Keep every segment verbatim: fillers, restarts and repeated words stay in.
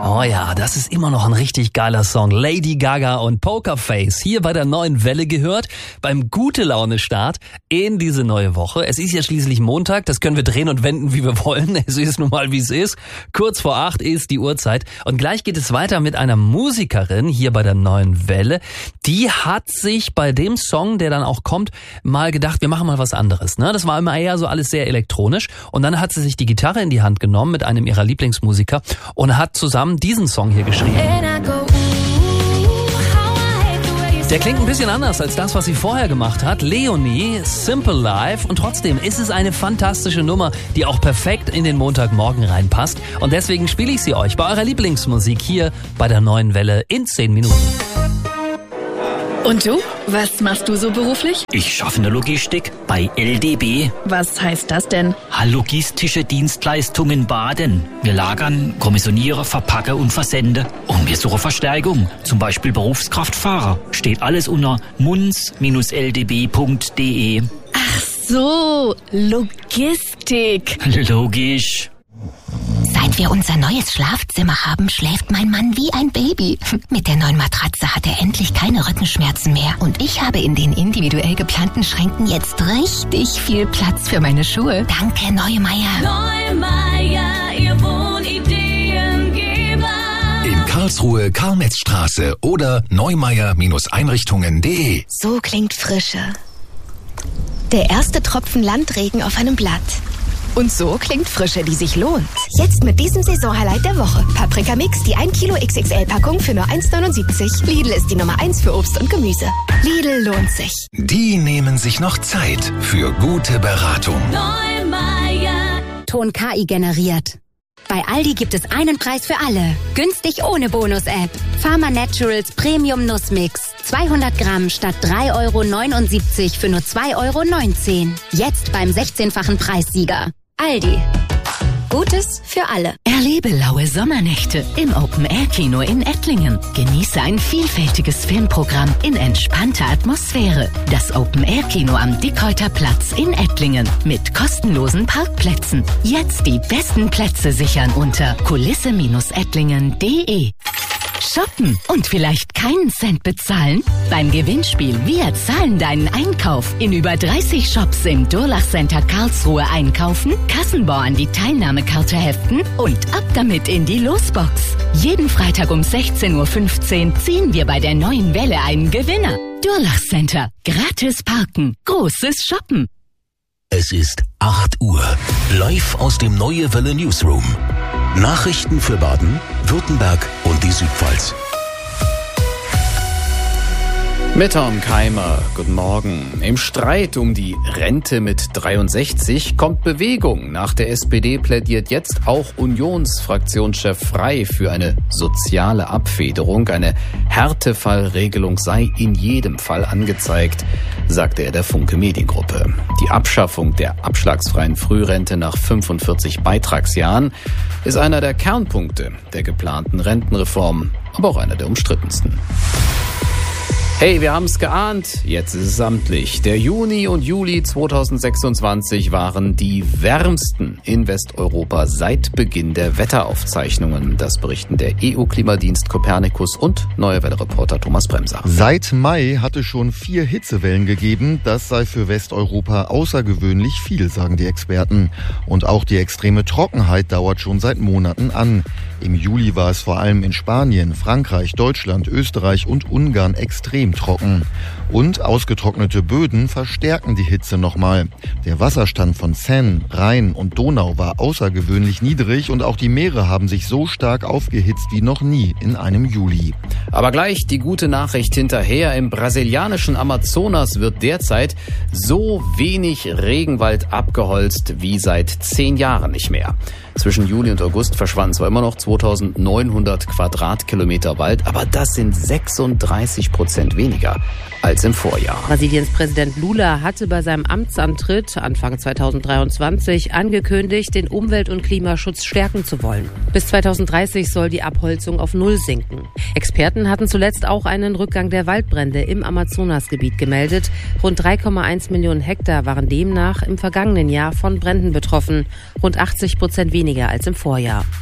Oh ja, das ist immer noch ein richtig geiler Song. Lady Gaga und Pokerface. Hier bei der neuen Welle gehört. Beim Gute-Laune-Start in diese neue Woche. Es ist ja schließlich Montag. Das können wir drehen und wenden, wie wir wollen. Es ist nun mal, wie es ist. Kurz vor acht ist die Uhrzeit. Und gleich geht es weiter mit einer Musikerin hier bei der neuen Welle. Die hat sich bei dem Song, der dann auch kommt, mal gedacht, wir machen mal was anderes. Ne? Das war immer eher so alles sehr elektronisch. Und dann hat sie sich die Gitarre in die Hand genommen mit einem ihrer Lieblingsmusiker und hat zusammen diesen Song hier geschrieben. Der klingt ein bisschen anders als das, was sie vorher gemacht hat. Leonie, Simple Life. Und trotzdem ist es eine fantastische Nummer, die auch perfekt in den Montagmorgen reinpasst. Und deswegen spiele ich sie euch bei eurer Lieblingsmusik hier bei der neuen Welle in zehn Minuten. Und du? Was machst du so beruflich? Ich schaffe in der Logistik bei L D B. Was heißt das denn? Logistische Dienstleistungen Baden. Wir lagern, kommissionieren, verpacken und versenden. Und wir suchen Verstärkung. Zum Beispiel Berufskraftfahrer. Steht alles unter munz Bindestrich l d b punkt d e. Ach so, Logistik. Logisch. Seit wir unser neues Schlafzimmer haben, schläft mein Mann wie ein Baby. Mit der neuen Matratze hat er endlich keine Rückenschmerzen mehr. Und ich habe in den individuell geplanten Schränken jetzt richtig viel Platz für meine Schuhe. Danke, Neumeier. Neumeier, ihr Wohnideengeber. In Karlsruhe, Karl-Metz-Straße oder neumeier Einrichtungen punkt de. So klingt Frische. Der erste Tropfen Landregen auf einem Blatt. Und so klingt Frische, die sich lohnt. Jetzt mit diesem Saisonhighlight der Woche. Paprika Mix, die ein Kilo X X L-Packung für nur eins neunundsiebzig. Lidl ist die Nummer eins für Obst und Gemüse. Lidl lohnt sich. Die nehmen sich noch Zeit für gute Beratung. Neumeier. Ton K I generiert. Bei Aldi gibt es einen Preis für alle. Günstig ohne Bonus-App. Pharma Naturals Premium Nussmix. zweihundert Gramm statt drei Euro neunundsiebzig für nur zwei Euro neunzehn. Jetzt beim sechzehnfachen Preissieger. Aldi. Gutes für alle. Erlebe laue Sommernächte im Open-Air-Kino in Ettlingen. Genieße ein vielfältiges Filmprogramm in entspannter Atmosphäre. Das Open-Air-Kino am Dickhäuter Platz in Ettlingen mit kostenlosen Parkplätzen. Jetzt die besten Plätze sichern unter kulisse Bindestrich ettlingen punkt de. Shoppen und vielleicht keinen Cent bezahlen? Beim Gewinnspiel Wir zahlen deinen Einkauf in über dreißig Shops im Durlach Center Karlsruhe einkaufen, Kassenbon an die Teilnahmekarte heften und ab damit in die Losbox. Jeden Freitag um sechzehn Uhr fünfzehn ziehen wir bei der neuen Welle einen Gewinner. Durlach Center. Gratis parken. Großes Shoppen. Es ist acht Uhr. Live aus dem Neue Welle Newsroom. Nachrichten für Baden, Württemberg und die Südpfalz. Mit Tom Keimer, guten Morgen. Im Streit um die Rente mit dreiundsechzig kommt Bewegung. Nach der S P D plädiert jetzt auch Unionsfraktionschef Frey für eine soziale Abfederung. Eine Härtefallregelung sei in jedem Fall angezeigt, sagte er der Funke Mediengruppe. Die Abschaffung der abschlagsfreien Frührente nach fünfundvierzig Beitragsjahren ist einer der Kernpunkte der geplanten Rentenreform, aber auch einer der umstrittensten. Hey, wir haben's geahnt, jetzt ist es amtlich. Der Juni und Juli zweitausendsechsundzwanzig waren die wärmsten in Westeuropa seit Beginn der Wetteraufzeichnungen. Das berichten der E U-Klimadienst Copernicus und Neue Welle-Reporter Thomas Bremser. Seit Mai hatte schon vier Hitzewellen gegeben. Das sei für Westeuropa außergewöhnlich viel, sagen die Experten. Und auch die extreme Trockenheit dauert schon seit Monaten an. Im Juli war es vor allem in Spanien, Frankreich, Deutschland, Österreich und Ungarn extrem trocken. Und ausgetrocknete Böden verstärken die Hitze nochmal. Der Wasserstand von Seine, Rhein und Donau war außergewöhnlich niedrig und auch die Meere haben sich so stark aufgehitzt wie noch nie in einem Juli. Aber gleich die gute Nachricht hinterher. Im brasilianischen Amazonas wird derzeit so wenig Regenwald abgeholzt wie seit zehn Jahren nicht mehr. Zwischen Juli und August verschwanden zwar immer noch zweitausendneunhundert Quadratkilometer Wald, aber das sind sechsunddreißig Prozent weniger als im Vorjahr. Brasiliens Präsident Lula hatte bei seinem Amtsantritt Anfang zweitausenddreiundzwanzig angekündigt, den Umwelt- und Klimaschutz stärken zu wollen. Bis zweitausenddreißig soll die Abholzung auf Null sinken. Experten hatten zuletzt auch einen Rückgang der Waldbrände im Amazonasgebiet gemeldet. Rund drei Komma eins Millionen Hektar waren demnach im vergangenen Jahr von Bränden betroffen, rund achtzig Prozent weniger als im Vorjahr.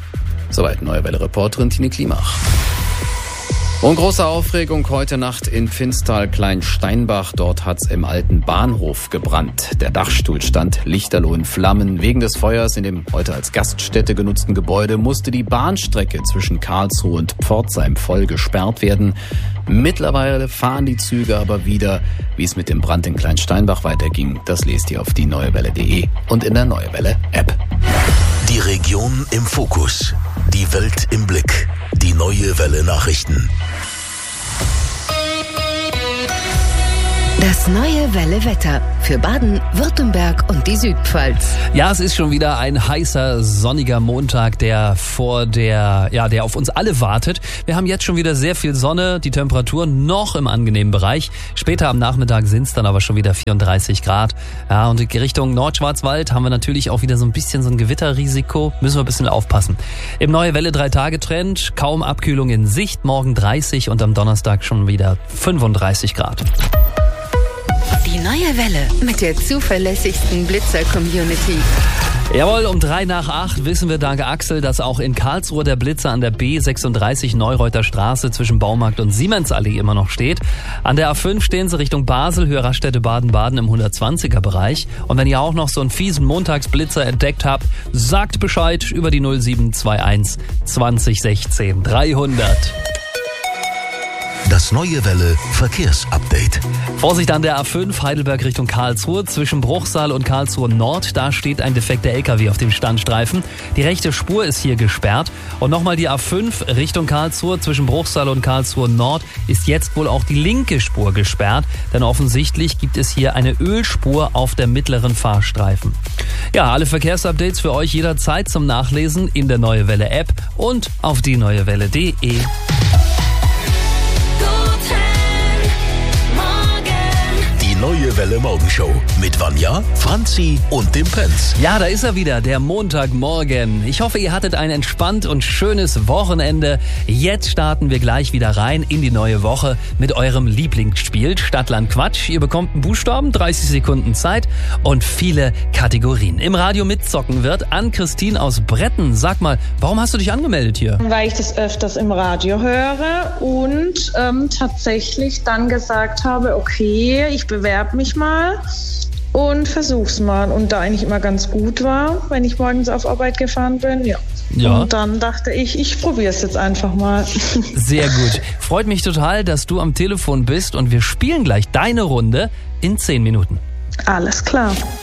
Soweit Neue Welle-Reporterin Tine Klimach. Und große Aufregung heute Nacht in Pfinstal-Kleinsteinbach. Dort hat's im alten Bahnhof gebrannt. Der Dachstuhl stand lichterloh in Flammen. Wegen des Feuers in dem heute als Gaststätte genutzten Gebäude musste die Bahnstrecke zwischen Karlsruhe und Pforzheim voll gesperrt werden. Mittlerweile fahren die Züge aber wieder. Wie es mit dem Brand in Kleinsteinbach weiterging, das lest ihr auf die neue welle punkt de und in der Neue Welle App. Die Region im Fokus. Die Welt im Blick. Die Neue Welle Nachrichten. Das Neue Welle Wetter für Baden, Württemberg und die Südpfalz. Ja, es ist schon wieder ein heißer, sonniger Montag, der vor der, ja, der auf uns alle wartet. Wir haben jetzt schon wieder sehr viel Sonne, die Temperatur noch im angenehmen Bereich. Später am Nachmittag sind es dann aber schon wieder vierunddreißig Grad. Ja, und Richtung Nordschwarzwald haben wir natürlich auch wieder so ein bisschen so ein Gewitterrisiko. Müssen wir ein bisschen aufpassen. Im Neue Welle drei-Tage-Trend, kaum Abkühlung in Sicht, morgen dreißig und am Donnerstag schon wieder fünfunddreißig Grad. Die Neue Welle mit der zuverlässigsten Blitzer-Community. Jawohl, um drei nach acht wissen wir dank Axel, dass auch in Karlsruhe der Blitzer an der B sechsunddreißig Neureuter Straße zwischen Baumarkt und Siemens-Allee immer noch steht. An der A fünf stehen sie Richtung Basel, Höhe Raststätte Baden-Baden im hundertzwanziger Bereich. Und wenn ihr auch noch so einen fiesen Montagsblitzer entdeckt habt, sagt Bescheid über die null sieben zwei eins zwanzig sechzehn dreihundert. Das Neue Welle Verkehrsupdate. Vorsicht an der A fünf Heidelberg Richtung Karlsruhe. Zwischen Bruchsal und Karlsruhe Nord, da steht ein defekter L K W auf dem Standstreifen. Die rechte Spur ist hier gesperrt. Und nochmal die A fünf Richtung Karlsruhe. Zwischen Bruchsal und Karlsruhe Nord ist jetzt wohl auch die linke Spur gesperrt. Denn offensichtlich gibt es hier eine Ölspur auf der mittleren Fahrstreifen. Ja, alle Verkehrsupdates für euch jederzeit zum Nachlesen in der Neue Welle App und auf die neue welle punkt de. Neue Welle Morgenshow mit Vanja, Franzi und dem Pence. Ja, da ist er wieder, der Montagmorgen. Ich hoffe, ihr hattet ein entspannt und schönes Wochenende. Jetzt starten wir gleich wieder rein in die neue Woche mit eurem Lieblingsspiel Stadtland Quatsch. Ihr bekommt einen Buchstaben, dreißig Sekunden Zeit und viele Kategorien. Im Radio mitzocken wird Ann-Christine aus Bretten. Sag mal, warum hast du dich angemeldet hier? Weil ich das öfters im Radio höre und ähm, tatsächlich dann gesagt habe, okay, ich bewerbe mich mal und versuch's mal. Und da eigentlich immer ganz gut war, wenn ich morgens auf Arbeit gefahren bin, ja. ja. Und dann dachte ich, ich probiere es jetzt einfach mal. Sehr gut. Freut mich total, dass du am Telefon bist und wir spielen gleich deine Runde in zehn Minuten. Alles klar.